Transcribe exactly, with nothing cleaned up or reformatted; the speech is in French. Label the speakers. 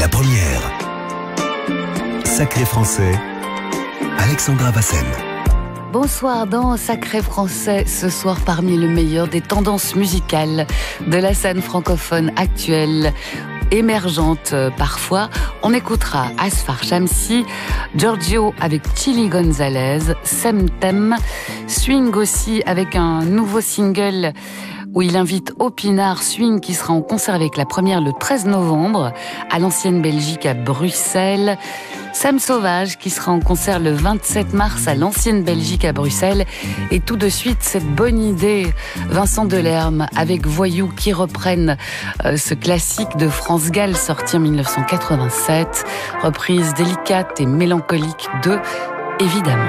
Speaker 1: La première. Sacré français, Alexandra Vassen.
Speaker 2: Bonsoir dans Sacré Français, ce soir parmi le meilleur des tendances musicales de la scène francophone actuelle, émergente parfois. On écoutera Asfar Shamsi, Giorgio avec Chili Gonzalez, Semtem, Swing aussi avec un nouveau single où il invite Opinard Swing qui sera en concert avec la première le treize novembre à l'Ancienne Belgique à Bruxelles. Sam Sauvage qui sera en concert le vingt-sept mars à l'Ancienne Belgique à Bruxelles. Et tout de suite, cette bonne idée, Vincent Delerme avec Voyou qui reprennent euh, ce classique de France Gall sorti en dix-neuf cent quatre-vingt-sept. Reprise délicate et mélancolique de Évidemment.